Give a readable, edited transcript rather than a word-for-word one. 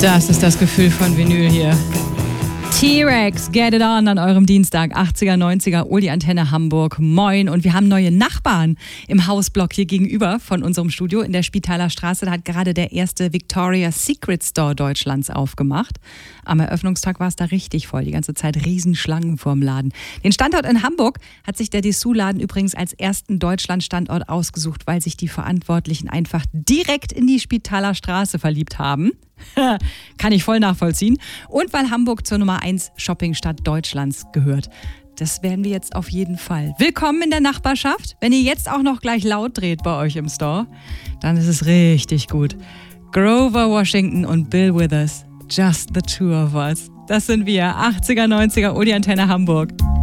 Das ist das Gefühl von Vinyl hier. T-Rex, Get It On an eurem Dienstag, 80er, 90er, Uli Antenne Hamburg, moin. Und wir haben neue Nachbarn im Hausblock hier gegenüber von unserem Studio in der Spitaler Straße. Da hat gerade der erste Victoria's Secret Store Deutschlands aufgemacht. Am Eröffnungstag war es da richtig voll, die ganze Zeit Riesenschlangen vorm Laden. Den Standort in Hamburg hat sich der Dessous-Laden übrigens als ersten Deutschland-Standort ausgesucht, weil sich die Verantwortlichen einfach direkt in die Spitaler Straße verliebt haben. Kann ich voll nachvollziehen. Und weil Hamburg zur Nummer 1 Shoppingstadt Deutschlands gehört. Das werden wir jetzt auf jeden Fall. Willkommen in der Nachbarschaft. Wenn ihr jetzt auch noch gleich laut dreht bei euch im Store, dann ist es richtig gut. Grover Washington und Bill Withers. Just the two of us. Das sind wir. 80er, 90er, Uli Antenne Hamburg.